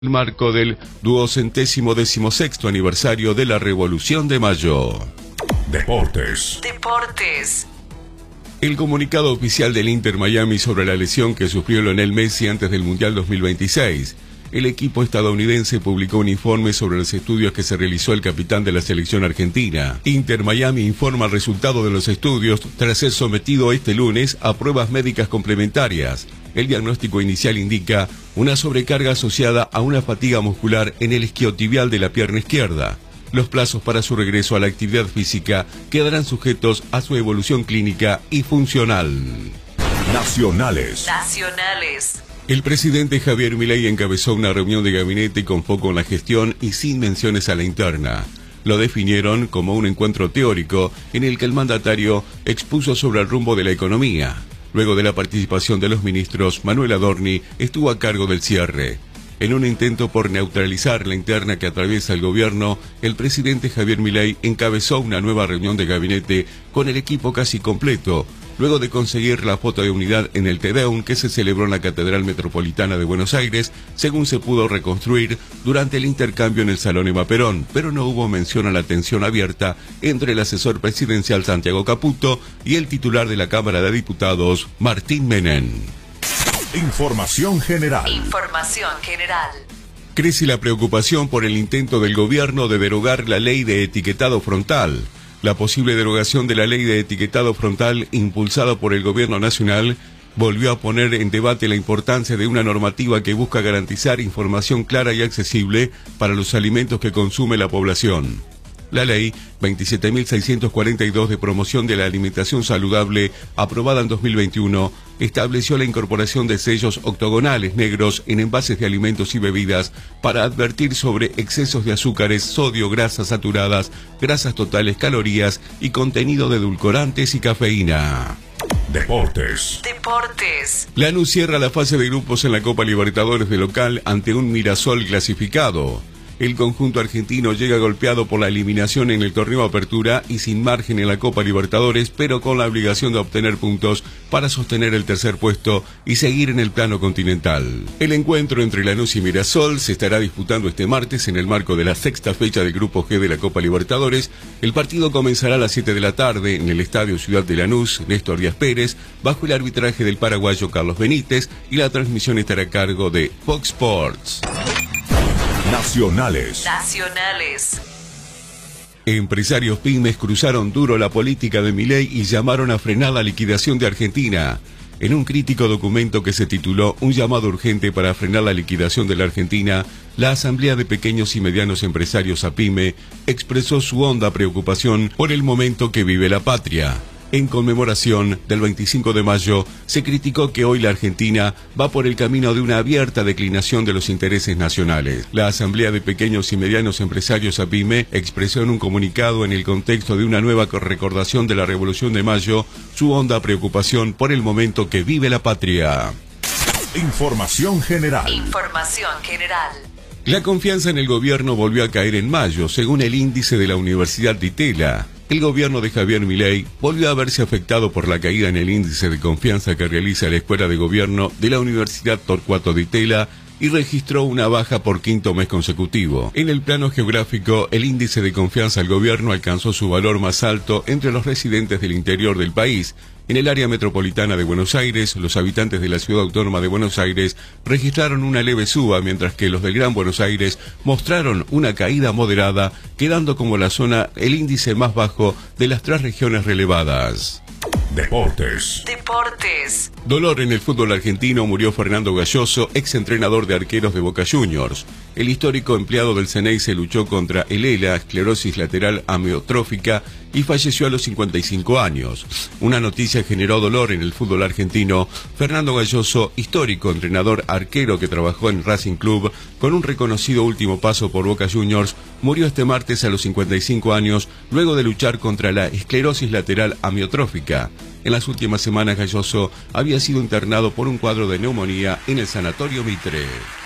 el marco del 216º aniversario de la Revolución de Mayo. Deportes. El comunicado oficial del Inter Miami sobre la lesión que sufrió Lionel Messi antes del Mundial 2026. El equipo estadounidense publicó un informe sobre los estudios que se realizó el capitán de la selección argentina. Inter Miami informa el resultado de los estudios tras ser sometido este lunes a pruebas médicas complementarias. El diagnóstico inicial indica una sobrecarga asociada a una fatiga muscular en el isquiotibial de la pierna izquierda. Los plazos para su regreso a la actividad física quedarán sujetos a su evolución clínica y funcional. Nacionales. El presidente Javier Milei encabezó una reunión de gabinete con foco en la gestión y sin menciones a la interna. Lo definieron como un encuentro teórico en el que el mandatario expuso sobre el rumbo de la economía. Luego de la participación de los ministros, Manuel Adorni estuvo a cargo del cierre. En un intento por neutralizar la interna que atraviesa el gobierno, el presidente Javier Milei encabezó una nueva reunión de gabinete con el equipo casi completo, luego de conseguir la foto de unidad en el Te Deum que se celebró en la Catedral Metropolitana de Buenos Aires, según se pudo reconstruir durante el intercambio en el Salón Eva Perón, pero no hubo mención a la tensión abierta entre el asesor presidencial Santiago Caputo y el titular de la Cámara de Diputados, Martín Menem. Información general. Crece la preocupación por el intento del gobierno de derogar la ley de etiquetado frontal. La posible derogación de la ley de etiquetado frontal impulsada por el gobierno nacional volvió a poner en debate la importancia de una normativa que busca garantizar información clara y accesible para los alimentos que consume la población. La ley 27.642 de promoción de la alimentación saludable, aprobada en 2021, estableció la incorporación de sellos octogonales negros en envases de alimentos y bebidas para advertir sobre excesos de azúcares, sodio, grasas saturadas, grasas totales, calorías y contenido de edulcorantes y cafeína. Deportes. Lanús cierra la fase de grupos en la Copa Libertadores de local ante un Mirassol clasificado. El conjunto argentino llega golpeado por la eliminación en el torneo Apertura y sin margen en la Copa Libertadores, pero con la obligación de obtener puntos para sostener el tercer puesto y seguir en el plano continental. El encuentro entre Lanús y Mirassol se estará disputando este martes en el marco de la sexta fecha del Grupo G de la Copa Libertadores. El partido comenzará a las 7 de la tarde en el Estadio Ciudad de Lanús, Néstor Díaz Pérez, bajo el arbitraje del paraguayo Carlos Benítez, y la transmisión estará a cargo de Fox Sports. Nacionales. Empresarios pymes cruzaron duro la política de Milei y llamaron a frenar la liquidación de Argentina. En un crítico documento que se tituló Un llamado urgente para frenar la liquidación de la Argentina, la Asamblea de Pequeños y Medianos Empresarios APYME expresó su honda preocupación por el momento que vive la patria. En conmemoración del 25 de mayo, se criticó que hoy la Argentina va por el camino de una abierta declinación de los intereses nacionales. La Asamblea de Pequeños y Medianos Empresarios APYME expresó en un comunicado, en el contexto de una nueva recordación de la Revolución de Mayo, su honda preocupación por el momento que vive la patria. Información general. La confianza en el gobierno volvió a caer en mayo, según el índice de la Universidad de Itela. El gobierno de Javier Milei volvió a verse afectado por la caída en el índice de confianza que realiza la Escuela de Gobierno de la Universidad Torcuato Di Tella y registró una baja por quinto mes consecutivo. En el plano geográfico, el índice de confianza al gobierno alcanzó su valor más alto entre los residentes del interior del país. En el área metropolitana de Buenos Aires, los habitantes de la Ciudad Autónoma de Buenos Aires registraron una leve suba, mientras que los del Gran Buenos Aires mostraron una caída moderada, quedando como la zona el índice más bajo de las tres regiones relevadas. Deportes. Dolor en el fútbol argentino. Murió Fernando Galloso, exentrenador de arqueros de Boca Juniors. El histórico empleado del Ceneice luchó contra el ELA, esclerosis lateral amiotrófica, y falleció a los 55 años. Una noticia generó dolor en el fútbol argentino. Fernando Galloso, histórico entrenador arquero que trabajó en Racing Club, con un reconocido último paso por Boca Juniors, murió este martes a los 55 años luego de luchar contra la esclerosis lateral amiotrófica. En las últimas semanas, Galloso había sido internado por un cuadro de neumonía en el Sanatorio Mitre.